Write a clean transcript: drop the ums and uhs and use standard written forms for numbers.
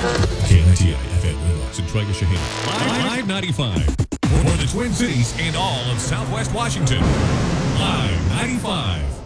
KNTI FM Winlock, Centralia, Shaheen. Live 95 for the Twin Cities and all of Southwest Washington. Live 95.